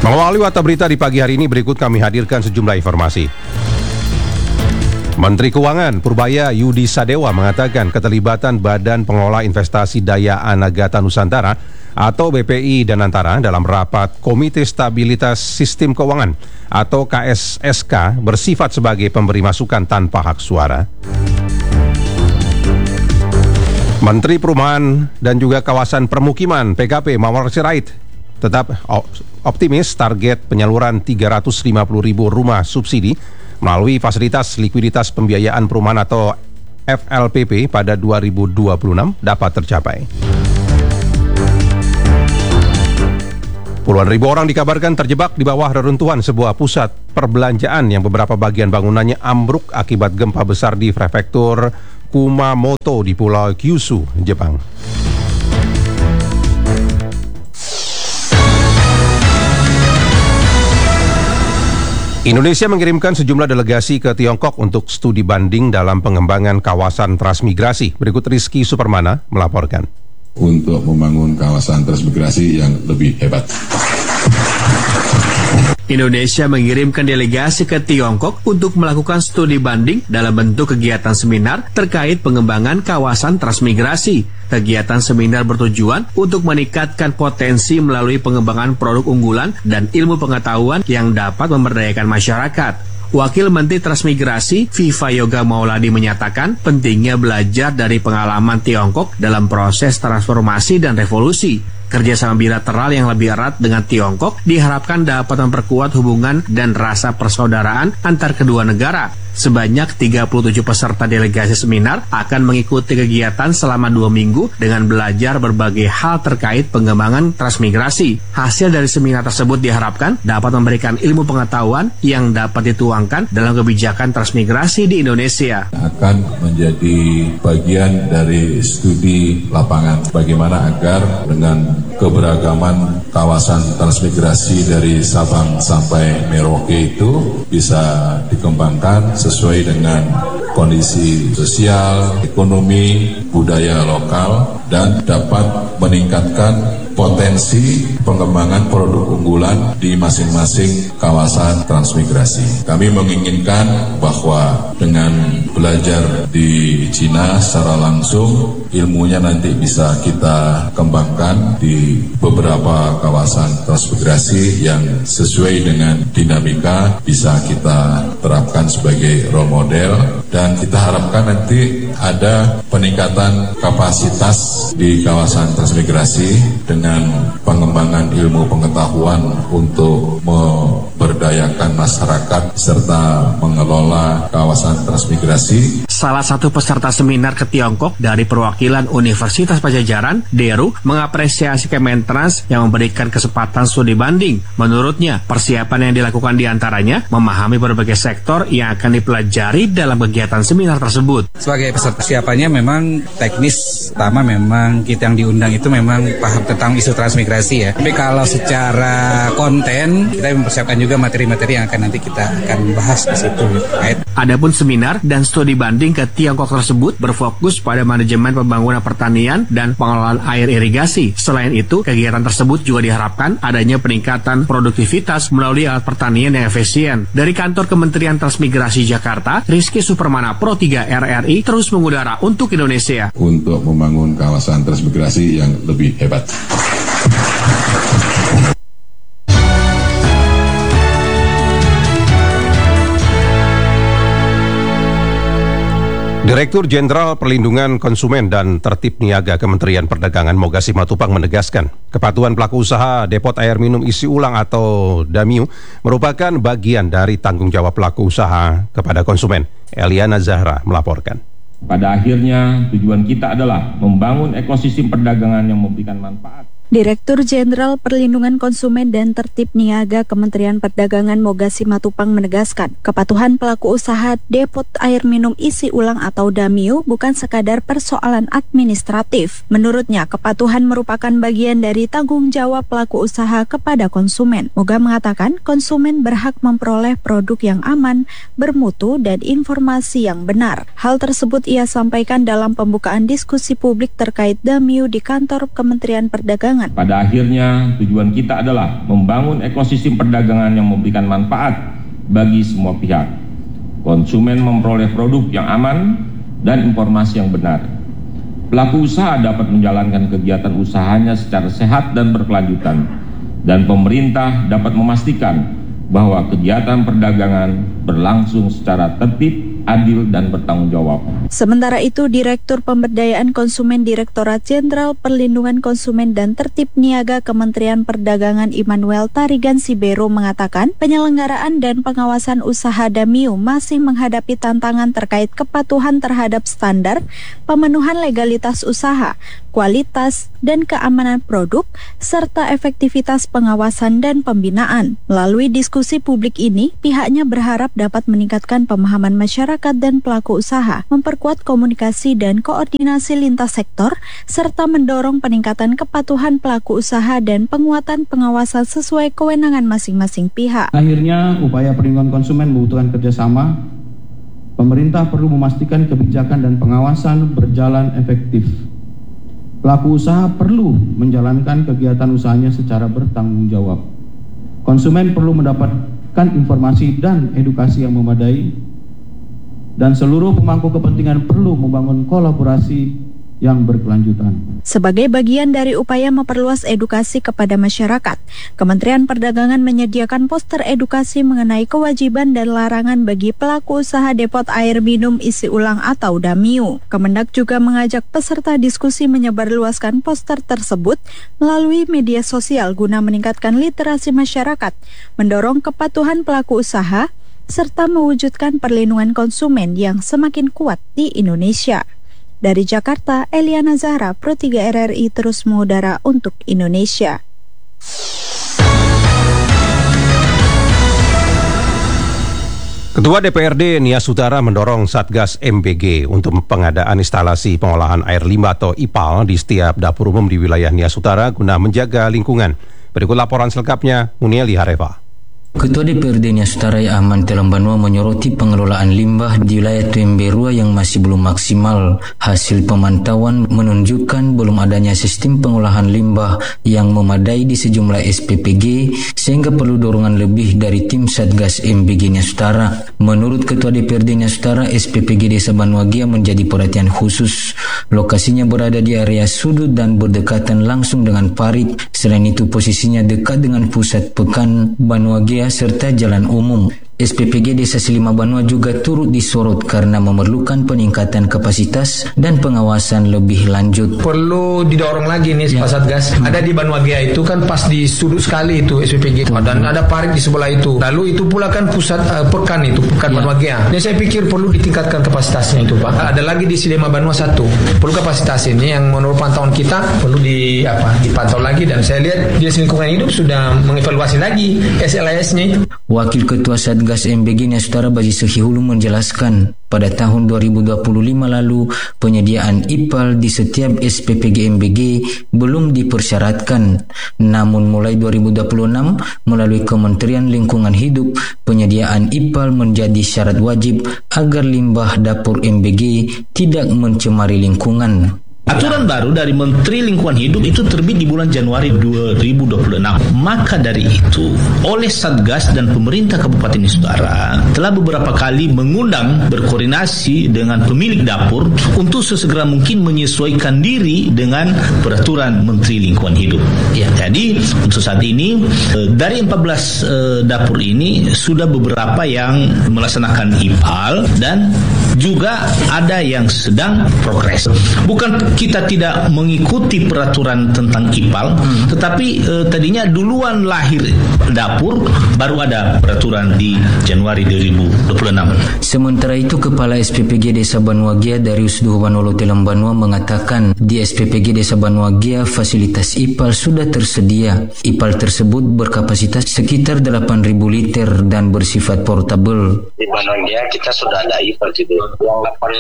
Mengawali Warta Berita di pagi hari ini, berikut kami hadirkan sejumlah informasi. Menteri Keuangan Purbaya Yudi Sadewa mengatakan keterlibatan Badan Pengelola Investasi Daya Anagata Nusantara atau BPI Danantara dalam rapat Komite Stabilitas Sistem Keuangan atau KSSK bersifat sebagai pemberi masukan tanpa hak suara. Menteri Perumahan dan juga Kawasan Permukiman PKP Mawar Sirait tetap optimis target penyaluran 350.000 rumah subsidi melalui fasilitas likuiditas pembiayaan perumahan atau FLPP pada 2026 dapat tercapai. Puluhan ribu orang dikabarkan terjebak di bawah reruntuhan sebuah pusat perbelanjaan yang beberapa bagian bangunannya ambruk akibat gempa besar di prefektur Kumamoto di Pulau Kyushu, Jepang. Indonesia mengirimkan sejumlah delegasi ke Tiongkok untuk studi banding dalam pengembangan kawasan transmigrasi. Berikut Rizky Supermana melaporkan. Untuk membangun kawasan transmigrasi yang lebih hebat. Indonesia mengirimkan delegasi ke Tiongkok untuk melakukan studi banding dalam bentuk kegiatan seminar terkait pengembangan kawasan transmigrasi. Kegiatan seminar bertujuan untuk meningkatkan potensi melalui pengembangan produk unggulan dan ilmu pengetahuan yang dapat memberdayakan masyarakat. Wakil Menteri Transmigrasi Viva Yoga Mauladi menyatakan pentingnya belajar dari pengalaman Tiongkok dalam proses transformasi dan revolusi. Kerjasama bilateral yang lebih erat dengan Tiongkok diharapkan dapat memperkuat hubungan dan rasa persaudaraan antar kedua negara. Sebanyak 37 peserta delegasi seminar akan mengikuti kegiatan selama 2 minggu dengan belajar berbagai hal terkait pengembangan transmigrasi. Hasil dari seminar tersebut diharapkan dapat memberikan ilmu pengetahuan yang dapat dituangkan dalam kebijakan transmigrasi di Indonesia. Akan menjadi bagian dari studi lapangan bagaimana agar dengan keberagaman kawasan transmigrasi dari Sabang sampai Merauke itu bisa dikembangkan sesuai dengan kondisi sosial, ekonomi, budaya lokal dan dapat meningkatkan potensi pengembangan produk unggulan di masing-masing kawasan transmigrasi. Kami menginginkan bahwa dengan belajar di Cina secara langsung, ilmunya nanti bisa kita kembangkan di beberapa kawasan transmigrasi yang sesuai dengan dinamika bisa kita terapkan sebagai role model dan kita harapkan nanti ada peningkatan kapasitas di kawasan transmigrasi dengan pengembangan ilmu pengetahuan untuk memberdayakan masyarakat serta mengelola kawasan transmigrasi. Salah satu peserta seminar ke Tiongkok dari perwakilan Universitas Padjadjaran, Deru, mengapresiasi Kementrans yang memberikan kesempatan studi banding. Menurutnya, persiapan yang dilakukan diantaranya memahami berbagai sektor yang akan dipelajari dalam kegiatan seminar tersebut. Sebagai peserta persiapannya memang teknis, pertama memang kita yang diundang itu memang paham tentang isu transmigrasi ya. Tapi kalau secara konten, kita mempersiapkan juga materi-materi yang akan nanti kita akan bahas di situ. Adapun seminar dan studi banding ke Tiongkok tersebut berfokus pada manajemen pembangunan pertanian dan pengelolaan air irigasi. Selain itu, kegiatan tersebut juga diharapkan adanya peningkatan produktivitas melalui alat pertanian yang efisien. Dari kantor Kementerian Transmigrasi Jakarta, Rizky Supermana Pro 3 RRI terus mengudara untuk Indonesia. Untuk membangun kawasan transmigrasi yang lebih hebat. Direktur Jenderal Perlindungan Konsumen dan Tertib Niaga Kementerian Perdagangan Moga Simatupang menegaskan kepatuhan pelaku usaha depot air minum isi ulang atau DAMIU merupakan bagian dari tanggung jawab pelaku usaha kepada konsumen. Eliana Zahra melaporkan. Pada akhirnya tujuan kita adalah membangun ekosistem perdagangan yang memberikan manfaat. Direktur Jenderal Perlindungan Konsumen dan Tertib Niaga Kementerian Perdagangan Moga Simatupang menegaskan, kepatuhan pelaku usaha depot air minum isi ulang atau DAMIU bukan sekadar persoalan administratif. Menurutnya, kepatuhan merupakan bagian dari tanggung jawab pelaku usaha kepada konsumen. Moga mengatakan, konsumen berhak memperoleh produk yang aman, bermutu, dan informasi yang benar. Hal tersebut ia sampaikan dalam pembukaan diskusi publik terkait DAMIU di kantor Kementerian Perdagangan perdagangan. Pada akhirnya, tujuan kita adalah membangun ekosistem perdagangan yang memberikan manfaat bagi semua pihak. Konsumen memperoleh produk yang aman dan informasi yang benar. Pelaku usaha dapat menjalankan kegiatan usahanya secara sehat dan berkelanjutan. Dan pemerintah dapat memastikan bahwa kegiatan perdagangan berlangsung secara tertib, adil, dan bertanggung jawab. Sementara itu, Direktur Pemberdayaan Konsumen Direktorat Jenderal Perlindungan Konsumen dan Tertib Niaga Kementerian Perdagangan Immanuel Tarigan Sibero mengatakan penyelenggaraan dan pengawasan usaha Damiu masih menghadapi tantangan terkait kepatuhan terhadap standar, pemenuhan legalitas usaha, kualitas, dan keamanan produk, serta efektivitas pengawasan dan pembinaan. Melalui diskusi publik ini, pihaknya berharap dapat meningkatkan pemahaman masyarakat dan pelaku usaha, memperkuat komunikasi dan koordinasi lintas sektor, serta mendorong peningkatan kepatuhan pelaku usaha dan penguatan pengawasan sesuai kewenangan masing-masing pihak. Akhirnya, upaya perlindungan konsumen membutuhkan kerjasama. Pemerintah perlu memastikan kebijakan dan pengawasan berjalan efektif. Pelaku usaha perlu menjalankan kegiatan usahanya secara bertanggung jawab. Konsumen perlu mendapatkan informasi dan edukasi yang memadai, dan seluruh pemangku kepentingan perlu membangun kolaborasi yang berkelanjutan. Sebagai bagian dari upaya memperluas edukasi kepada masyarakat, Kementerian Perdagangan menyediakan poster edukasi mengenai kewajiban dan larangan bagi pelaku usaha depot air minum isi ulang atau Damiu. Kemendak juga mengajak peserta diskusi menyebarluaskan poster tersebut melalui media sosial guna meningkatkan literasi masyarakat, mendorong kepatuhan pelaku usaha, serta mewujudkan perlindungan konsumen yang semakin kuat di Indonesia. Dari Jakarta, Eliana Zahra, Pro 3 RRI terus mengudara untuk Indonesia. Ketua DPRD Nias Utara mendorong Satgas MBG untuk pengadaan instalasi pengolahan air limbah atau IPAL di setiap dapur umum di wilayah Nias Utara guna menjaga lingkungan. Berikut laporan selengkapnya, Munieli Hareva. Ketua DPRD Nias Utara Ahmad Telambanua menyoroti pengelolaan limbah di wilayah Temberua yang masih belum maksimal. Hasil pemantauan menunjukkan belum adanya sistem pengolahan limbah yang memadai di sejumlah SPPG sehingga perlu dorongan lebih dari tim Satgas MBG Nias Utara. Menurut Ketua DPRD Nias Utara, SPPG Desa Banuagia menjadi perhatian khusus. Lokasinya berada di area sudut dan berdekatan langsung dengan parit. Selain itu, posisinya dekat dengan pusat pekan Banuagia serta jalan umum. SPPG Desa Silima Banua juga turut disorot karena memerlukan peningkatan kapasitas dan pengawasan lebih lanjut. Perlu didorong lagi nih Pak Satgas. Ada di Banuagia itu kan pas di sudut sekali itu SPPG dan ada parit di sebelah itu. Lalu itu pula kan pusat pekan itu, pekan Banuagia. Dan saya pikir perlu ditingkatkan kapasitasnya itu Pak. Ada lagi di Silima Banua 1. Perlu kapasitas ini yang menurut pantauan kita perlu dipantau lagi, dan saya lihat Dinas Lingkungan Hidup sudah mengevaluasi lagi SLAS-nya itu. Wakil Ketua Satgas MBG Nias Utara Baji Sehihulu menjelaskan, pada tahun 2025 lalu penyediaan IPAL di setiap SPPG MBG belum dipersyaratkan. Namun mulai 2026 melalui Kementerian Lingkungan Hidup, penyediaan IPAL menjadi syarat wajib agar limbah dapur MBG tidak mencemari lingkungan. Aturan baru dari Menteri Lingkungan Hidup itu terbit di bulan Januari 2026. Maka dari itu, oleh Satgas dan pemerintah Kabupaten Nias Utara telah beberapa kali mengundang berkoordinasi dengan pemilik dapur untuk sesegera mungkin menyesuaikan diri dengan peraturan Menteri Lingkungan Hidup. Ya, jadi untuk saat ini dari 14 dapur ini sudah beberapa yang melaksanakan IPAL dan juga ada yang sedang progres. Bukan kita tidak mengikuti peraturan tentang IPAL, tetapi tadinya duluan lahir dapur, baru ada peraturan di Januari 2026. Sementara itu, Kepala SPPG Desa Banuagia Darius Duhwanolo Telambanua mengatakan di SPPG Desa Banuagia fasilitas IPAL sudah tersedia. IPAL tersebut berkapasitas sekitar 8.000 liter dan bersifat portable. Di Banuagia kita sudah ada IPAL itu yang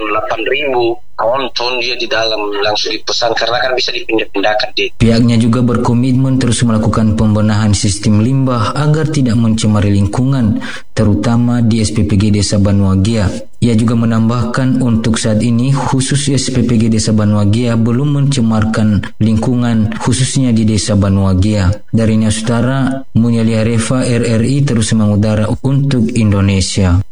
8.000 konton dia di dalam, langsung dipesan karena kan bisa dipindah-pindahkan. Pihaknya juga berkomitmen terus melakukan pembenahan sistem limbah agar tidak mencemari lingkungan, terutama di SPPG Desa Banuagia. Ia juga menambahkan untuk saat ini khusus SPPG Desa Banuagia belum mencemarkan lingkungan khususnya di Desa Banuagia. Dari Nia Sutara, Munyalia Reva, RRI terus mengudara untuk Indonesia.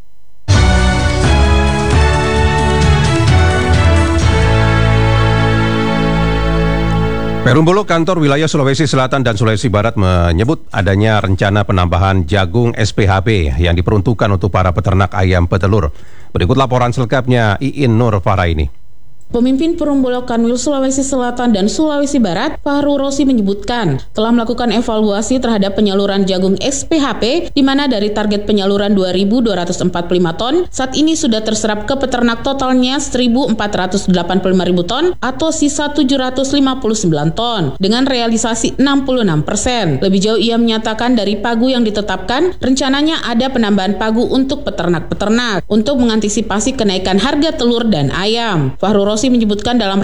Perum Bulog, kantor wilayah Sulawesi Selatan dan Sulawesi Barat menyebut adanya rencana penambahan jagung SPHP yang diperuntukkan untuk para peternak ayam petelur. Berikut laporan selengkapnya Iin Nur Faraini. Pemimpin Perum Bulog Kanwil Sulawesi Selatan dan Sulawesi Barat, Fahru Rosi menyebutkan telah melakukan evaluasi terhadap penyaluran jagung SPHP di mana dari target penyaluran 2.245 ton, saat ini sudah terserap ke peternak totalnya 1.485.000 ton atau sisa 759 ton dengan realisasi 66%. Lebih jauh ia menyatakan dari pagu yang ditetapkan, rencananya ada penambahan pagu untuk peternak-peternak untuk mengantisipasi kenaikan harga telur dan ayam. Fahru Rosi menyebutkan dalam